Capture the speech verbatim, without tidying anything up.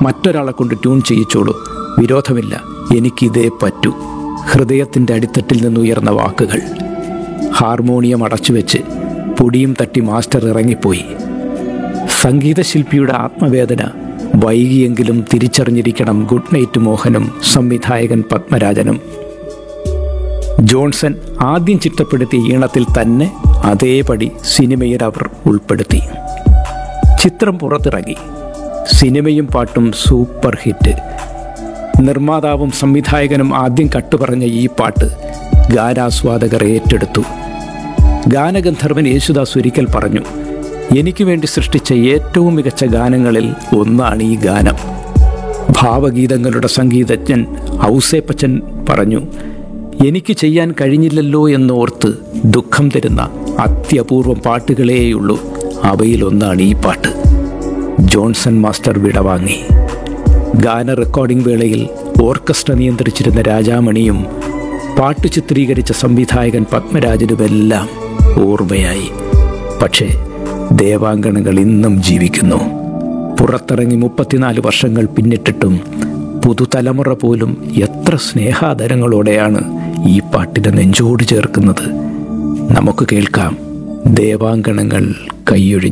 മറ്റൊരാളെ കൊണ്ട് ട്യൂൺ ചെയ്യിച്ചോളൂ, വിരോധമില്ല, എനിക്കിതേ പറ്റൂ. ഹൃദയത്തിൻ്റെ അടിത്തട്ടിൽ നിന്നുയർന്ന വാക്കുകൾ. ഹാർമോണിയം അടച്ചുവെച്ച് പൊടിയും തട്ടി മാസ്റ്റർ ഇറങ്ങിപ്പോയി. സംഗീതശില്പിയുടെ ആത്മവേദന വൈകിയെങ്കിലും തിരിച്ചറിഞ്ഞിരിക്കണം ഗുഡ് നൈറ്റ് മോഹനും സംവിധായകൻ പത്മരാജനും. ജോൺസൺ ആദ്യം ചിട്ടപ്പെടുത്തിയ ഈണത്തിൽ തന്നെ അതേപടി സിനിമയിൽ അവർ ഉൾപ്പെടുത്തി. ചിത്രം പുറത്തിറങ്ങി. സിനിമയും പാട്ടും സൂപ്പർ ഹിറ്റ്. നിർമ്മാതാവും സംവിധായകനും ആദ്യം കട്ടുപറഞ്ഞ ഈ പാട്ട് ഗാനാസ്വാദകർ ഏറ്റെടുത്തു. ഗാനഗന്ധർവൻ യേശുദാസ് ഒരിക്കൽ പറഞ്ഞു, എനിക്ക് വേണ്ടി സൃഷ്ടിച്ച ഏറ്റവും മികച്ച ഗാനങ്ങളിൽ ഒന്നാണ് ഈ ഗാനം. ഭാവഗീതങ്ങളുടെ സംഗീതജ്ഞൻ ഔസേപ്പച്ചൻ പറഞ്ഞു, എനിക്ക് ചെയ്യാൻ കഴിഞ്ഞില്ലല്ലോ എന്നോർത്ത് ദുഃഖം തരുന്ന അത്യപൂർവം പാട്ടുകളേയുള്ളൂ, അവയിലൊന്നാണ് ഈ പാട്ട്. Johnson master വിടവാങ്ങി. ഗാന റെക്കോർഡിംഗ് വേളയിൽ ഓർക്കസ്ട്ര നിയന്ത്രിച്ചിരുന്ന രാജാമണിയും പാട്ട് ചിത്രീകരിച്ച സംവിധായകൻ പത്മരാജനുമെല്ലാം ഓർമ്മയായി. പക്ഷേ ദേവാങ്കണങ്ങൾ ഇന്നും ജീവിക്കുന്നു. പുറത്തിറങ്ങി മുപ്പത്തിനാല് വർഷങ്ങൾ പിന്നിട്ടിട്ടും പുതുതലമുറ പോലും എത്ര സ്നേഹാദരങ്ങളോടെയാണ് ഈ പാട്ടിനെ നെഞ്ചോട് ചേർക്കുന്നത്. നമുക്ക് കേൾക്കാം ദേവാങ്കണങ്ങൾ കൈയൊഴിഞ്ഞ്.